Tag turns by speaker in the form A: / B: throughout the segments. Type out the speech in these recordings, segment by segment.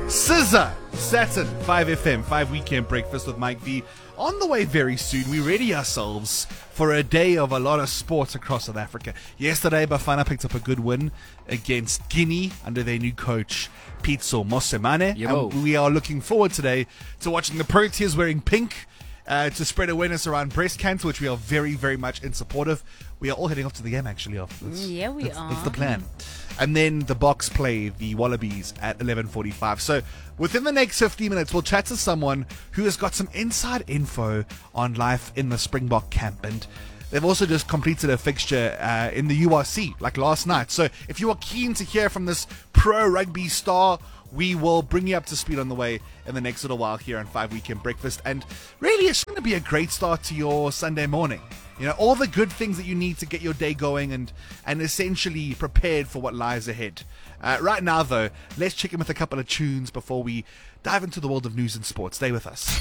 A: Scissor, Saturn, 5FM, 5 Weekend Breakfast with Mike V. On the way very soon, we ready ourselves for a day of a lot of sports across South Africa. Yesterday, Bafana picked up a good win against Guinea under their new coach, Pitso Mosemane. And we are looking forward today to watching the Proteas wearing pink to spread awareness around breast cancer, which we are very, very much in support of. We are all heading off to the game, actually.
B: Yeah, we are.
A: That's the plan. And then the Boks play the Wallabies at 11:45. So within the next 15 minutes, we'll chat to someone who has got some inside info on life in the Springbok camp. And they've also just completed a fixture in the URC, like last night. So if you are keen to hear from this pro rugby star, we will bring you up to speed on the way in the next little while here on 5 Weekend Breakfast. And really, it's going to be a great start to your Sunday morning. You know, all the good things that you need to get your day going and essentially prepared for what lies ahead. Right now, though, let's check in with a couple of tunes before we dive into the world of news and sports. Stay with us.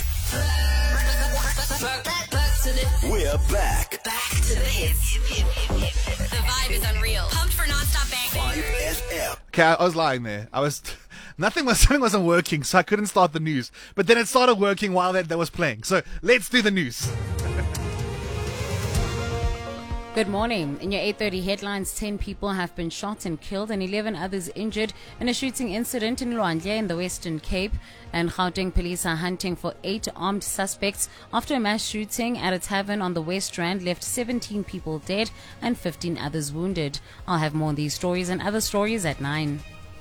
C: We're back.
D: Back to the hits. The vibe is unreal. Pumped for non-stop bang.
C: 5FM.
A: Okay, I was lying there. Something wasn't working, so I couldn't start the news. But then it started working while that was playing. So let's do the news.
B: Good morning. In your 8:30 headlines, 10 people have been shot and killed and 11 others injured in a shooting incident in Luandle in the Western Cape. And Gauteng police are hunting for 8 armed suspects after a mass shooting at a tavern on the West Rand left 17 people dead and 15 others wounded. I'll have more on these stories and other stories at 9.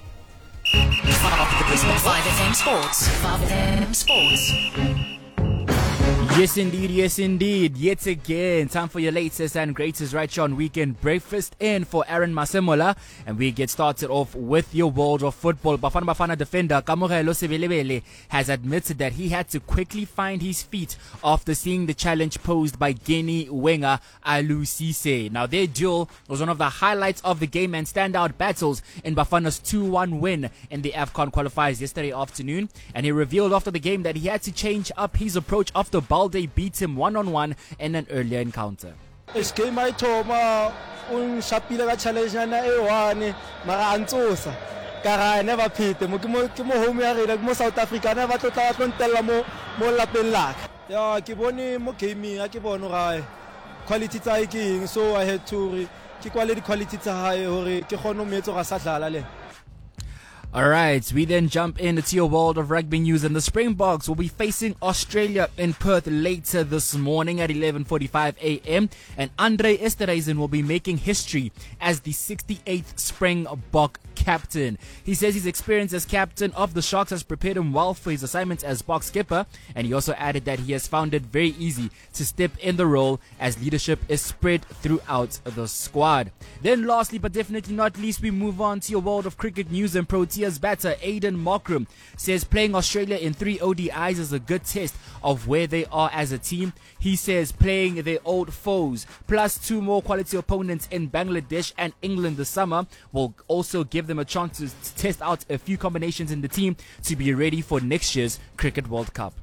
D: 5FM Sports. 5FM Sports.
E: Yes indeed. Yet again, time for your latest and greatest right here on Weekend Breakfast in for Aaron Masemola. And we get started off with your world of football. Bafana defender Kamohelo Sebelebele has admitted that he had to quickly find his feet after seeing the challenge posed by Guinea winger Aliou Cisse. Now their duel was one of the highlights of the game and standout battles in Bafana's 2-1 win in the AFCON qualifiers yesterday afternoon. And he revealed after the game that he had to change up his approach after Balde beat him one-on-one in an earlier encounter.
F: This game I thoma unshapile ka challenge na e1 mara antsosa kara never pite mo ke mo home ya rena mo South Africa na ba tlotla tlontella mo lapeng la ya ke bone mo gaming a ke bone ga quality tsa king, so I had to ke kwale di quality tsa hae hore ke kgone mo metso ga sa dlala le.
E: Alright, we then jump into your world of rugby news, and the Springboks will be facing Australia in Perth later this morning at 11:45 a.m. and Andre Esterhuizen will be making history as the 68th Springbok captain. He says his experience as captain of the Sharks has prepared him well for his assignment as box skipper, and he also added that he has found it very easy to step in the role as leadership is spread throughout the squad. Then lastly but definitely not least, we move on to your world of cricket news, and Proteas batter Aiden Mockram says playing Australia in 3 ODIs is a good test of where they are as a team. He says playing their old foes plus 2 more quality opponents in Bangladesh and England this summer will also give them a chance to test out a few combinations in the team to be ready for next year's Cricket World Cup.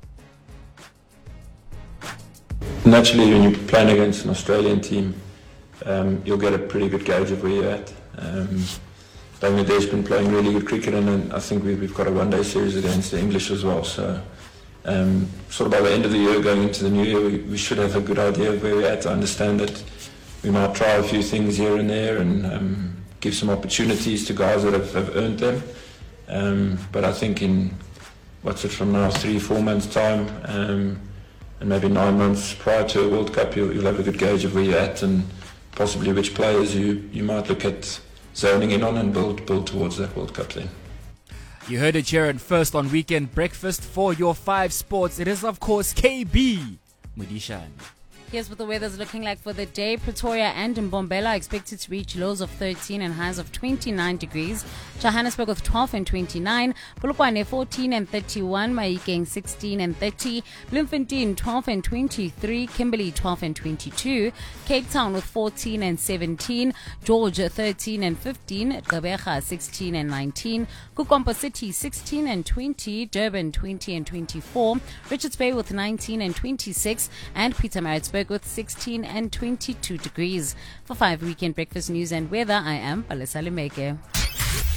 G: Naturally, when you're playing against an Australian team, you'll get a pretty good gauge of where you're at. Bangladesh's been playing really good cricket, and then I think we've got a one-day series against the English as well. So, sort of by the end of the year, going into the new year, we should have a good idea of where we're at. I understand that we might try a few things here and there and give some opportunities to guys that have earned them. But I think in, from now, 3-4 months' time, and maybe 9 months prior to a World Cup, you'll have a good gauge of where you're at and possibly which players you might look at zoning in on and build towards that World Cup then.
E: You heard it here and first on Weekend Breakfast for your 5 sports. It is of course KB Mudishan.
B: Here's what the weather's looking like for the day. Pretoria and Mbombela are expected to reach lows of 13 and highs of 29 degrees. Johannesburg with 12 and 29. Polokwane 14 and 31. Mahikeng 16 and 30. Bloemfontein 12 and 23. Kimberley 12 and 22. Cape Town with 14 and 17. George 13 and 15. Gqeberha 16 and 19. Kukompo City 16 and 20. Durban 20 and 24. Richards Bay with 19 and 26. And Pietermaritzburg with 16 and 22 degrees. For 5 Weekend Breakfast news and weather, I am Palesa Lemeke.